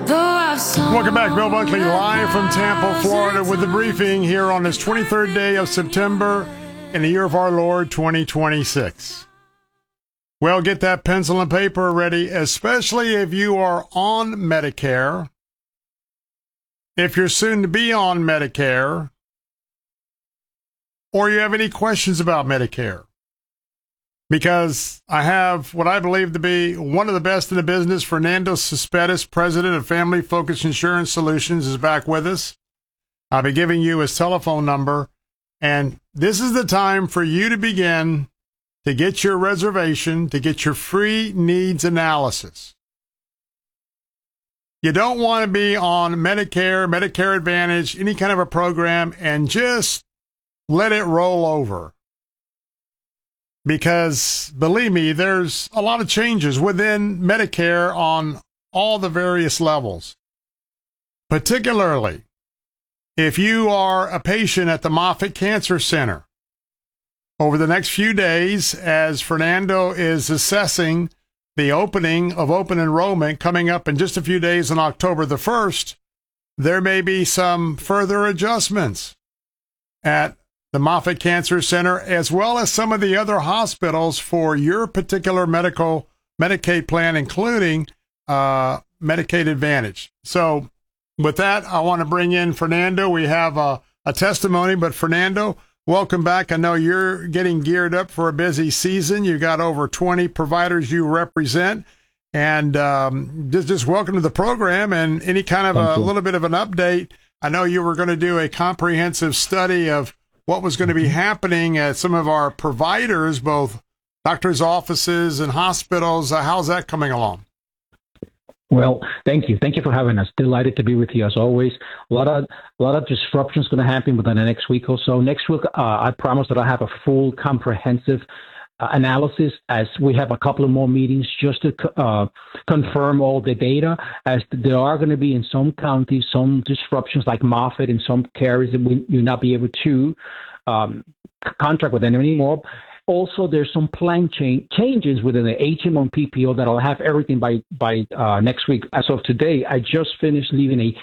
Welcome back. Bill Bunkley live from Tampa, Florida with the briefing here on this 23rd day of September in the year of our Lord 2026. Well, get that pencil and paper ready, especially if you are on Medicare, if you're soon to be on Medicare, or you have any questions about Medicare. Because I have what I believe to be one of the best in the business. Fernando Cespedes, president of Family Focus Insurance Solutions, is back with us. I'll be giving you his telephone number. And this is the time for you to begin to get your reservation, to get your free needs analysis. You don't want to be on Medicare, Medicare Advantage, any kind of a program, and just let it roll over. Because, believe me, there's a lot of changes within Medicare on all the various levels. Particularly, if you are a patient at the Moffitt Cancer Center, over the next few days, as Fernando is assessing the opening of open enrollment coming up in just a few days on October the 1st, there may be some further adjustments at the Moffitt Cancer Center, as well as some of the other hospitals for your particular Medicaid plan, including Medicaid Advantage. So with that, I want to bring in Fernando. We have a testimony, but Fernando, welcome back. I know you're getting geared up for a busy season. You got over 20 providers you represent, and just welcome to the program and any kind of a little bit of an update. I know you were going to do a comprehensive study of what was going to be happening at some of our providers, both doctors' offices and hospitals. How's that coming along? Well, thank you. Thank you for having us. Delighted to be with you as always. A lot of disruptions going to happen within the next week or so. Next week, I promise that I have a full comprehensive analysis, as we have a couple of more meetings just to confirm all the data, as there are going to be in some counties some disruptions like Moffitt and some carriers that we will not be able to contract with them anymore. Also, there's some plan changes within the HMO and PPO that I'll have everything by next week. As of today, I just finished leaving a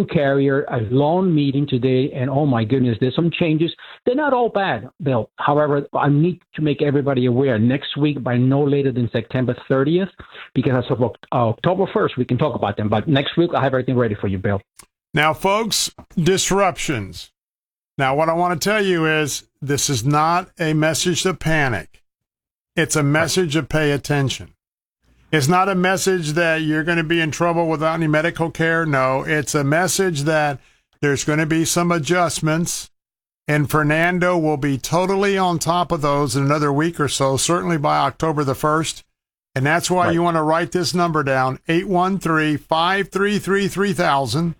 long meeting today, and oh my goodness, there's some changes. They're not all bad, Bill. However, I need to make everybody aware next week by no later than September 30th, because as of October 1st, we can talk about them. But next week, I have everything ready for you, Bill. Now, folks, disruptions. Now, what I want to tell you is this is not a message to panic. It's a message of pay attention. It's not a message that you're going to be in trouble without any medical care. No, it's a message that there's going to be some adjustments, and Fernando will be totally on top of those in another week or so, certainly by October the 1st. And that's why you want to write this number down, 813-533-3000,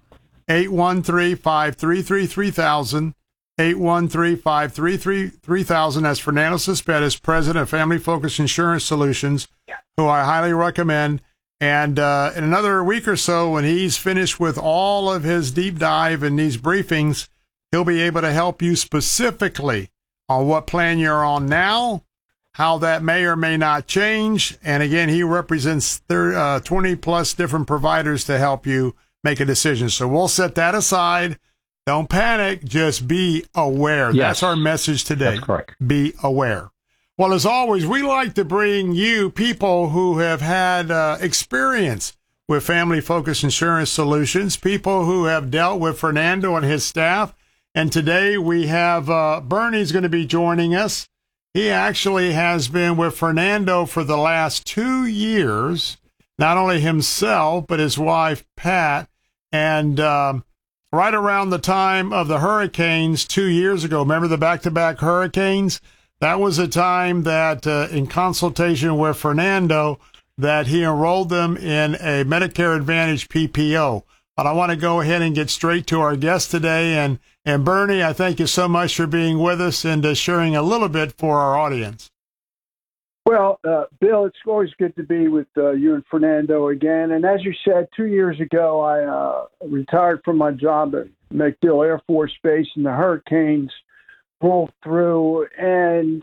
813-533-3000. 813-533-3000. That's Fernando Cespedes, president of Family Focus Insurance Solutions, who I highly recommend. And in another week or so, when he's finished with all of his deep dive and these briefings, he'll be able to help you specifically on what plan you're on now, how that may or may not change. And again, he represents 20 plus different providers to help you make a decision. So we'll set that aside. Don't panic. Just be aware. Yes. That's our message today. That's correct. Be aware. Well, as always, we like to bring you people who have had experience with Family Focus Insurance Solutions, people who have dealt with Fernando and his staff. And today we have Bernie's going to be joining us. He actually has been with Fernando for the last 2 years, not only himself, but his wife, Pat. And right around the time of the hurricanes 2 years ago, remember the back-to-back hurricanes? That was a time that, in consultation with Fernando, that he enrolled them in a Medicare Advantage PPO. But I want to go ahead and get straight to our guest today. And Bernie, I thank you so much for being with us and sharing a little bit for our audience. Well, Bill, it's always good to be with you and Fernando again. And as you said, 2 years ago, I retired from my job at MacDill Air Force Base, and the hurricanes pulled through. And,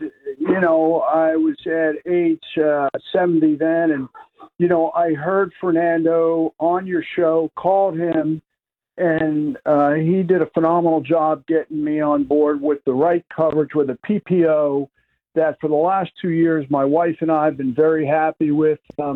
I was at age 70 then. And, I heard Fernando on your show, called him, and he did a phenomenal job getting me on board with the right coverage with a PPO that for the last 2 years, my wife and I have been very happy with.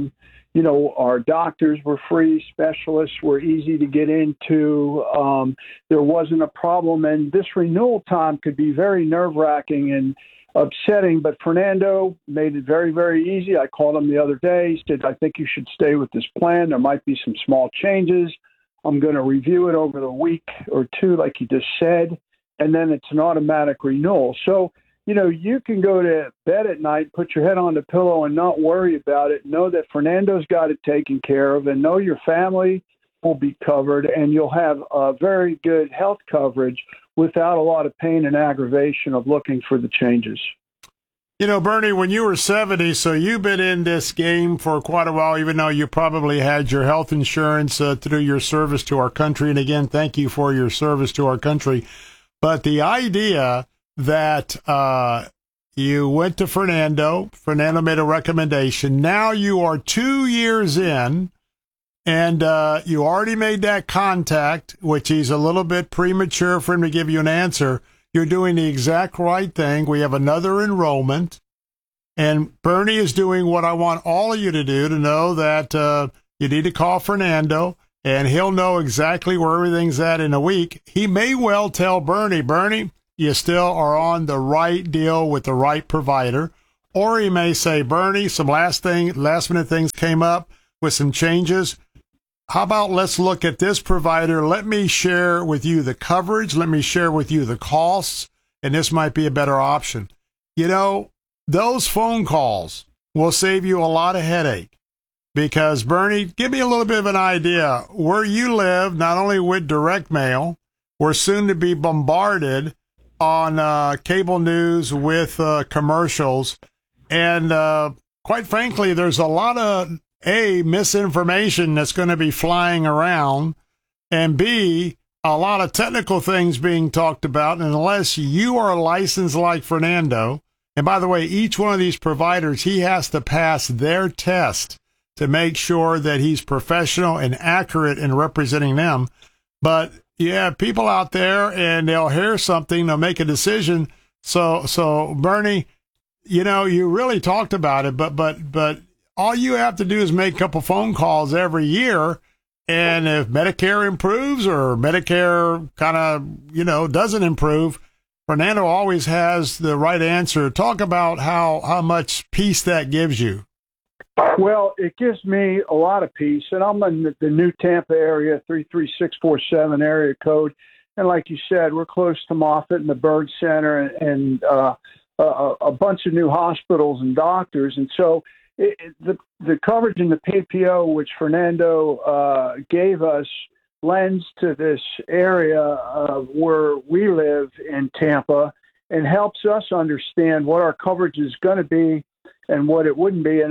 Our doctors were free, specialists were easy to get into. There wasn't a problem, and this renewal time could be very nerve-wracking and upsetting, but Fernando made it very, very easy. I called him the other day. He said, I think you should stay with this plan. There might be some small changes. I'm going to review it over the week or two, like you just said, and then it's an automatic renewal. So, you can go to bed at night, put your head on the pillow and not worry about it. Know that Fernando's got it taken care of, and know your family will be covered, and you'll have a very good health coverage without a lot of pain and aggravation of looking for the changes. Bernie, when you were 70, so you've been in this game for quite a while, even though you probably had your health insurance through your service to our country. And again, thank you for your service to our country. But the idea that you went to Fernando made a recommendation. Now you are 2 years in, and you already made that contact, which is a little bit premature for him to give you an answer. You're doing the exact right thing. We have another enrollment, and Bernie is doing what I want all of you to do, to know that you need to call Fernando, and he'll know exactly where everything's at in a week. He may well tell Bernie, you still are on the right deal with the right provider. Or he may say, Bernie, some last minute things came up with some changes. How about let's look at this provider? Let me share with you the coverage. Let me share with you the costs, and this might be a better option. Those phone calls will save you a lot of headache, because, Bernie, give me a little bit of an idea where you live, not only with direct mail, we're soon to be bombarded on cable news with commercials. And quite frankly, there's a lot of, A, misinformation that's going to be flying around, and B, a lot of technical things being talked about. And unless you are licensed like Fernando, and by the way, each one of these providers, he has to pass their test to make sure that he's professional and accurate in representing them. But you have people out there, and they'll hear something, they'll make a decision. So Bernie, you really talked about it, but all you have to do is make a couple phone calls every year, and if Medicare improves or Medicare kind of, doesn't improve, Fernando always has the right answer. Talk about how much peace that gives you. Well, it gives me a lot of peace, and I'm in the new Tampa area, 33647 area code. And like you said, we're close to Moffitt and the Bird Center and a bunch of new hospitals and doctors. And so the coverage in the PPO, which Fernando gave us, lends to this area where we live in Tampa and helps us understand what our coverage is going to be and what it wouldn't be. And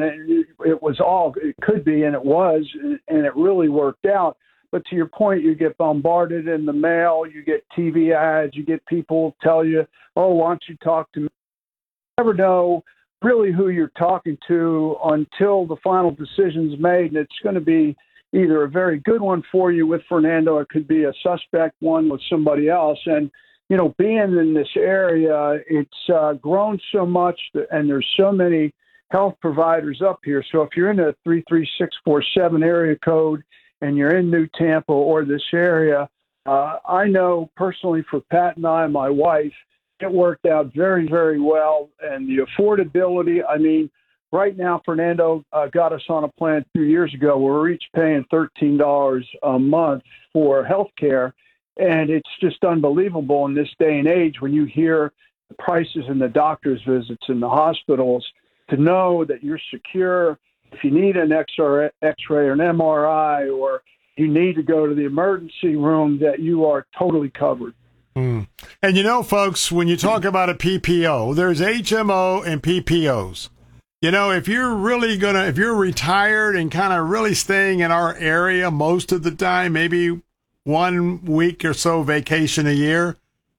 it could be, and it was, and it really worked out. But to your point, you get bombarded in the mail, you get TV ads, you get people tell you, oh, why don't you talk to me? You never know really who you're talking to until the final decision's made, and it's going to be either a very good one for you with Fernando, or it could be a suspect one with somebody else. And being in this area, it's grown so much, and there's so many health providers up here. So if you're in a 33647 area code and you're in New Tampa or this area, I know personally for Pat and I, my wife, it worked out very, very well. And the affordability, right now, Fernando got us on a plan 2 years ago where we're each paying $13 a month for health care. And it's just unbelievable in this day and age when you hear the prices and the doctor's visits in the hospitals, to know that you're secure. If you need an X-ray or an MRI, or you need to go to the emergency room, that you are totally covered. And folks, when you talk about a PPO, there's HMO and PPOs. If you're retired and kind of really staying in our area most of the time, maybe 1 week or so vacation a year,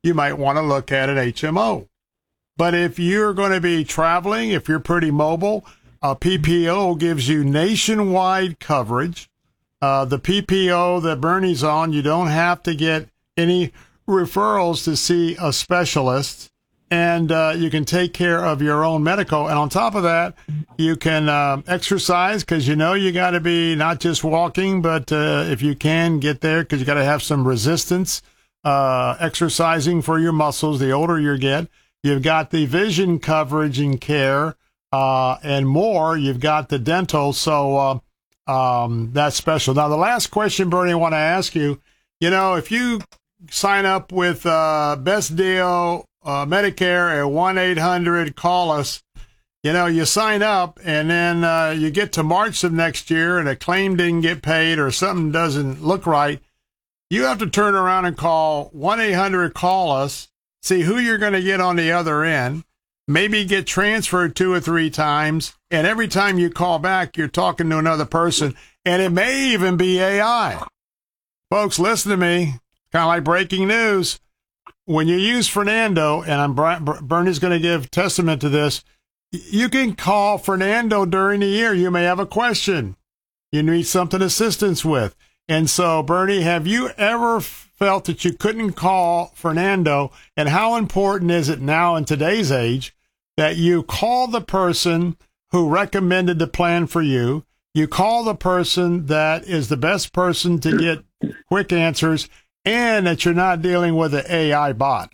you might want to look at an HMO. But if you're going to be traveling, if you're pretty mobile, a PPO gives you nationwide coverage. The PPO that Bernie's on, you don't have to get any referrals to see a specialist, and you can take care of your own medical. And on top of that, you can exercise, because you got to be not just walking, but if you can get there, because you got to have some resistance exercising for your muscles the older you get. You've got the vision coverage and care and more. You've got the dental, so that's special. Now, the last question, Bernie, I want to ask you, if you sign up with Best Deal Medicare at 1-800-CALL-US, you sign up and then you get to March of next year and a claim didn't get paid or something doesn't look right, you have to turn around and call 1-800-CALL-US, see who you're going to get on the other end, maybe get transferred 2 or 3 times, and every time you call back, you're talking to another person, and it may even be AI. Folks, listen to me. Kind of like breaking news. When you use Fernando, and Bernie's going to give testament to this, you can call Fernando during the year. You may have a question you need something assistance with. And so, Bernie, have you ever felt that you couldn't call Fernando? And how important is it now in today's age that you call the person who recommended the plan for you, you call the person that is the best person to get quick answers, and that you're not dealing with an AI bot?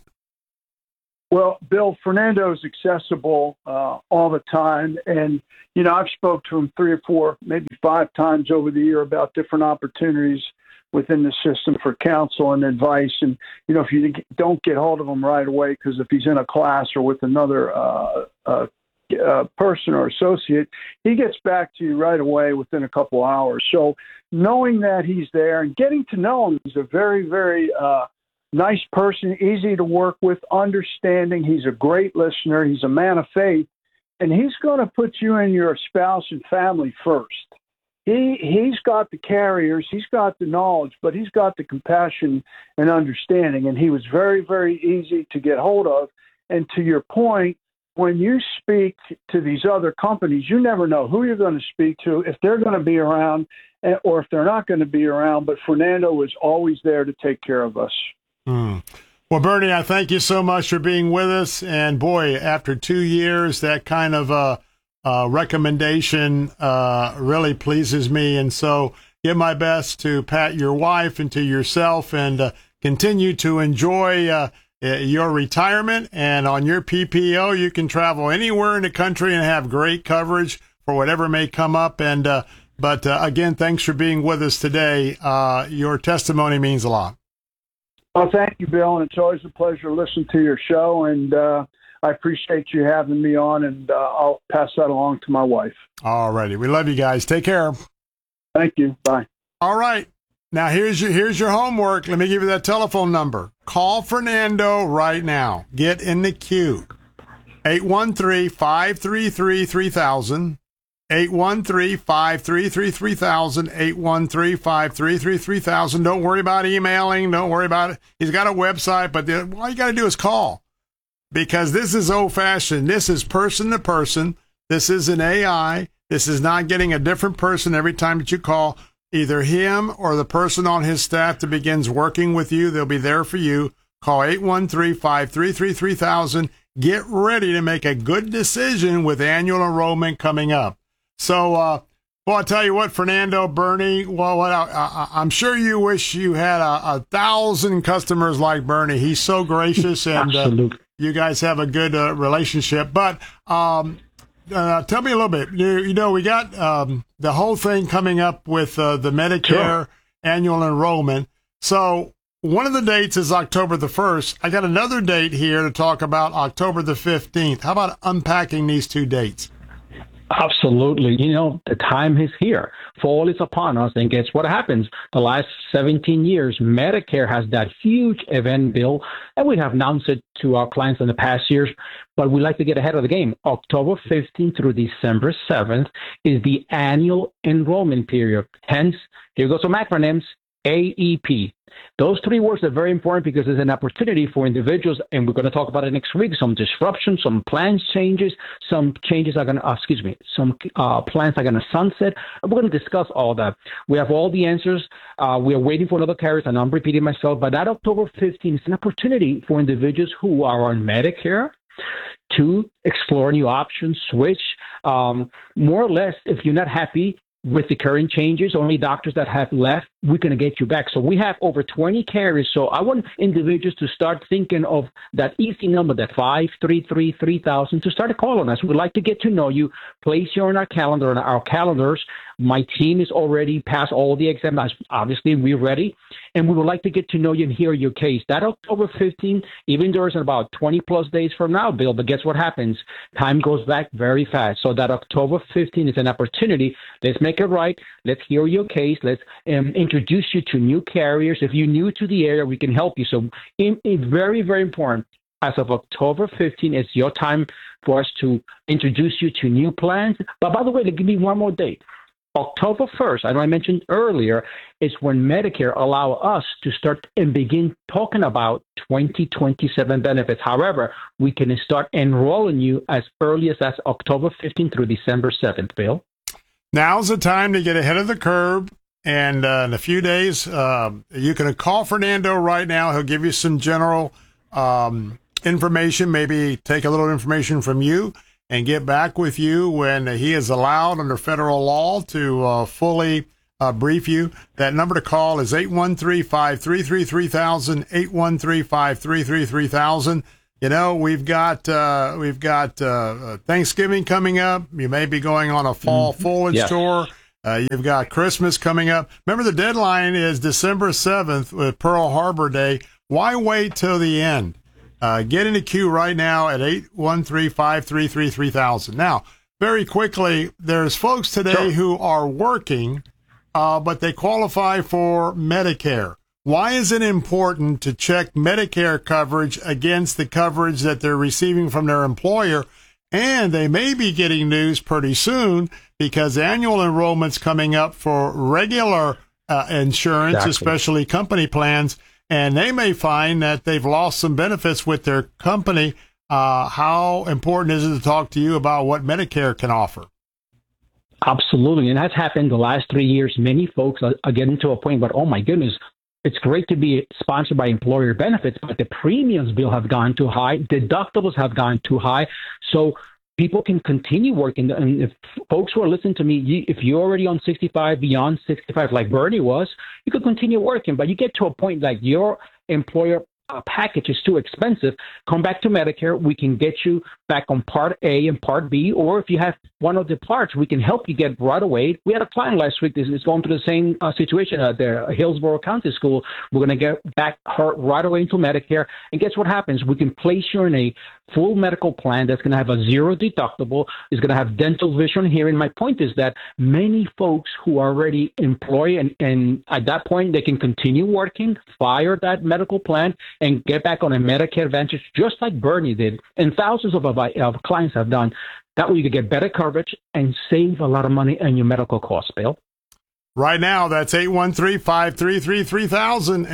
Well, Bill, Fernando's accessible all the time. And, I've spoke to him 3 or 4, maybe 5 times over the year about different opportunities within the system for counsel and advice. And, if you don't get hold of him right away, because if he's in a class or with another person or associate, he gets back to you right away within a couple hours. So knowing that he's there and getting to know him, he's a very, very nice person, easy to work with, understanding. He's a great listener. He's a man of faith, and he's going to put you and your spouse and family first. He's got the carriers, he's got the knowledge, but he's got the compassion and understanding. And he was very, very easy to get hold of. And to your point, when you speak to these other companies, you never know who you're going to speak to, if they're going to be around or if they're not going to be around. But Fernando was always there to take care of us. Well, Bernie, I thank you so much for being with us. And boy, after 2 years, that kind of recommendation really pleases me. And so give my best to pat your wife and to yourself, and continue to enjoy your retirement. And on your PPO, you can travel anywhere in the country and have great coverage for whatever may come up. And but again, thanks for being with us today. Your testimony means a lot. Well, thank you, Bill, and it's always a pleasure to listen to your show, and I appreciate you having me on, and I'll pass that along to my wife. All righty. We love you guys. Take care. Thank you. Bye. All right. Now, here's your homework. Let me give you that telephone number. Call Fernando right now. Get in the queue. 813-533-3000. 813-533-3000, 813-533-3000. Don't worry about emailing. Don't worry about it. He's got a website, but all you got to do is call, because this is old-fashioned. This is person-to-person. This is an AI. This is not getting a different person every time that you call. Either him or the person on his staff that begins working with you, they'll be there for you. Call 813-533-3000. Get ready to make a good decision with annual enrollment coming up. So, well, I'll tell you what, Fernando, Bernie, well, I'm sure you wish you had 1,000 customers like Bernie. He's so gracious, and you guys have a good relationship. But tell me a little bit. We got the whole thing coming up with the Medicare annual enrollment. So one of the dates is October the 1st. I got another date here to talk about, October the 15th. How about unpacking these 2 dates? Absolutely. The time is here. Fall is upon us. And guess what happens? The last 17 years, Medicare has that huge event, Bill, and we have announced it to our clients in the past years, but we like to get ahead of the game. October 15th through December 7th is the annual enrollment period. Hence, here goes some acronyms: AEP. Those three words are very important because it's an opportunity for individuals, and we're going to talk about it next week, some disruption, some plans changes, some changes are going to, some plans are going to sunset, and we're going to discuss all that. We have all the answers. We are waiting for another carrier, and I'm repeating myself, but that October 15th is an opportunity for individuals who are on Medicare to explore new options, switch. More or less, if you're not happy with the current changes, only doctors that have left, we're going to get you back. So we have over 20 carriers. So I want individuals to start thinking of that easy number, that 533-3000, to start calling us. We'd like to get to know you. Place you on our calendar, on our calendars. My team is already past all the exams. Obviously, we're ready. And we would like to get to know you and hear your case. That October 15th, even though it's about 20-plus days from now, Bill, but guess what happens? Time goes back very fast. So that October 15th is an opportunity. Let's make it right. Let's hear your case. Let's introduce you to new carriers. If you're new to the area, we can help you. So it's very, very important. As of October 15th, it's your time for us to introduce you to new plans. But by the way, give me one more date. October 1st, I know I mentioned earlier, is when Medicare allow us to start and begin talking about 2027 benefits. However, we can start enrolling you as early as October 15th through December 7th, Bill. Now's the time to get ahead of the curve. And in a few days, you can call Fernando right now. He'll give you some general information, maybe take a little information from you and get back with you when he is allowed under federal law to fully brief you. That number to call is 813-533-3000, 813-533-3000. You know, we've got Thanksgiving coming up. You may be going on a fall foliage tour. You've got Christmas coming up. Remember, the deadline is December 7th with Pearl Harbor Day. Why wait till the end? Get in the queue right now at 813-533-3000. Now, very quickly, there's folks today who are working, but they qualify for Medicare. Why is it important to check Medicare coverage against the coverage that they're receiving from their employer? And they may be getting news pretty soon because annual enrollment's coming up for regular insurance, especially company plans. And they may find that they've lost some benefits with their company. How important is it to talk to you about what Medicare can offer? Absolutely. And that's happened the last 3 years. Many folks are getting to a point where, oh, my goodness, it's great to be sponsored by employer benefits, but the premiums, Bill, have gone too high. Deductibles have gone too high. So people can continue working. And if folks who are listening to me, if you're already on 65, beyond 65, like Bernie was, you could continue working. But you get to a point like your employer package is too expensive. Come back to Medicare. We can get you back on Part A and Part B. Or if you have one of the parts, we can help you get right away. We had a client last week that is going through the same situation at the Hillsborough County School. We're going to get back her right away into Medicare. And guess what happens? We can place you in a full medical plan that's going to have a zero deductible. It's going to have dental, vision, hearing. My point is that many folks who are already employed and at that point they can continue working, fire that medical plan, and get back on a Medicare Advantage, just like Bernie did, and thousands of clients have done. That way you can get better coverage and save a lot of money on your medical costs, Bill. Right now, that's 813-533-3000,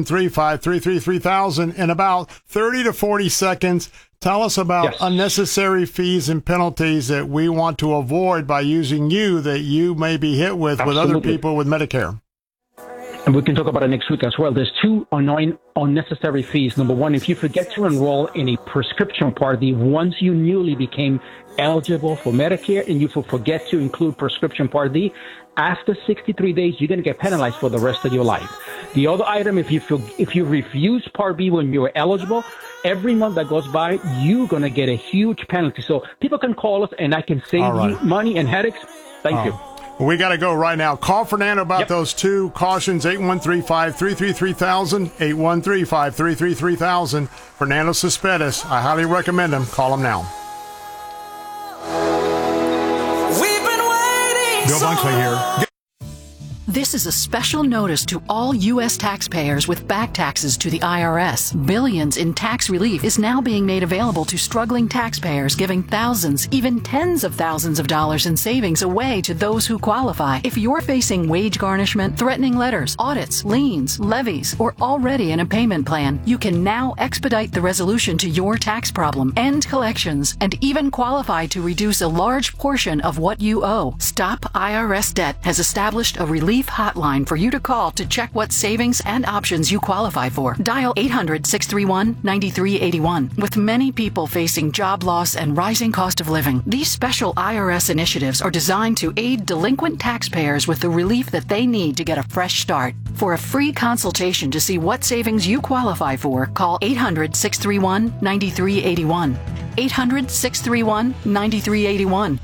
813-533-3000. In about 30 to 40 seconds, tell us about unnecessary fees and penalties that we want to avoid by using you that you may be hit with other people with Medicare. And we can talk about it next week as well. There's two annoying unnecessary fees. Number one, if you forget to enroll in a prescription Part D, once you newly became eligible for Medicare and you forget to include prescription Part D, after 63 days, you're going to get penalized for the rest of your life. The other item, if you refuse Part B when you're eligible, every month that goes by, you're going to get a huge penalty. So people can call us and I can save you money and headaches. Thank you. We got to go right now. Call Fernando about those two cautions, 813-533-3000, 813-533-3000. Fernando Cespedes. I highly recommend him. Call him now. Bill Bunkley here. This is a special notice to all U.S. taxpayers with back taxes to the IRS. Billions in tax relief is now being made available to struggling taxpayers, giving thousands, even tens of thousands of dollars in savings away to those who qualify. If you're facing wage garnishment, threatening letters, audits, liens, levies, or already in a payment plan, you can now expedite the resolution to your tax problem, end collections, and even qualify to reduce a large portion of what you owe. Stop IRS Debt has established a relief hotline for you to call to check what savings and options you qualify for. Dial 800-631-9381. With many people facing job loss and rising cost of living, these special IRS initiatives are designed to aid delinquent taxpayers with the relief that they need to get a fresh start. For a free consultation to see what savings you qualify for, call 800-631-9381. 800-631-9381.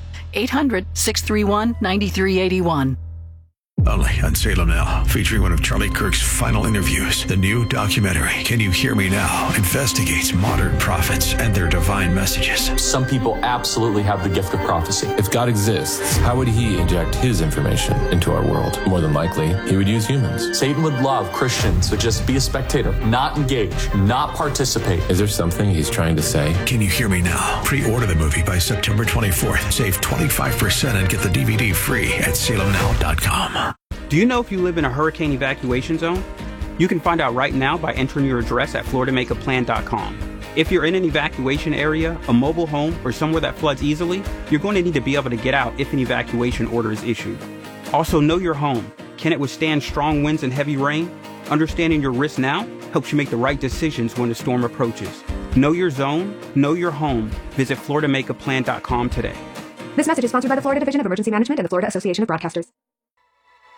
800-631-9381. Only on Salem Now, featuring one of Charlie Kirk's final interviews. The new documentary, Can You Hear Me Now?, investigates modern prophets and their divine messages. Some people absolutely have the gift of prophecy. If God exists, how would he inject his information into our world? More than likely, he would use humans. Satan would love Christians to just be a spectator, not engage, not participate. Is there something he's trying to say? Can You Hear Me Now? Pre-order the movie by September 24th. Save 25% and get the DVD free at salemnow.com. Do you know if you live in a hurricane evacuation zone? You can find out right now by entering your address at floridamakeaplan.com. If you're in an evacuation area, a mobile home, or somewhere that floods easily, you're going to need to be able to get out if an evacuation order is issued. Also, know your home. Can it withstand strong winds and heavy rain? Understanding your risk now helps you make the right decisions when a storm approaches. Know your zone, know your home. Visit floridamakeaplan.com today. This message is sponsored by the Florida Division of Emergency Management and the Florida Association of Broadcasters.